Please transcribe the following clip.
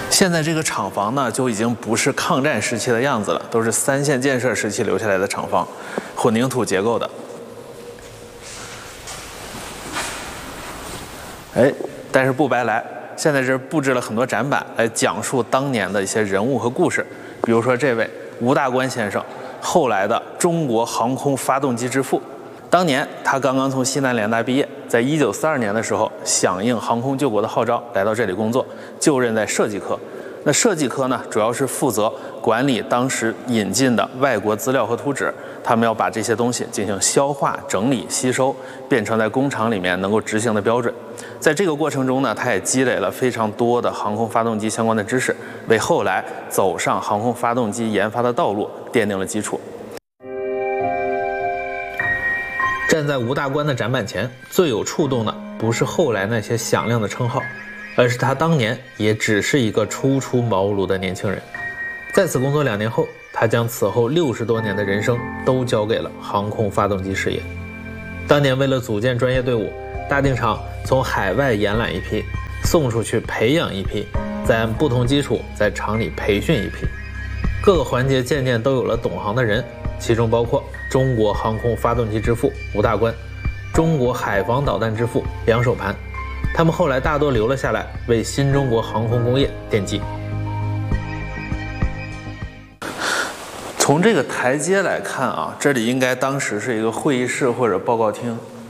现在这个厂房呢，就已经不是抗战时期的样子了，都是3线建设时期留下来的厂房，混凝土结构的。但是不白来，现在这布置了很多展板来讲述当年的一些人物和故事，比如说这位吴大关先生，后来的中国航空发动机之父。当年他刚刚从西南联大毕业，在1942年的时候，响应航空救国的号召，来到这里工作，就任在设计科。那设计科呢，主要是负责管理当时引进的外国资料和图纸，他们要把这些东西进行消化、整理、吸收，变成在工厂里面能够执行的标准。在这个过程中呢，他也积累了非常多的航空发动机相关的知识，为后来走上航空发动机研发的道路奠定了基础。站在吴大关的展板前，最有触动的不是后来那些响亮的称号，而是他当年也只是一个初出茅庐的年轻人。在此工作2年后，他将此后60多年的人生都交给了航空发动机事业。当年为了组建专业队伍，大定厂从海外延揽一批，送出去培养一批，再按不同基础在厂里培训一批，各个环节渐渐都有了懂行的人，其中包括中国航空发动机之父吴大关，中国海防导弹之父梁守盘，他们后来大多留了下来，为新中国航空工业奠基。从这个台阶来看啊，这里应该当时是一个会议室或者报告厅。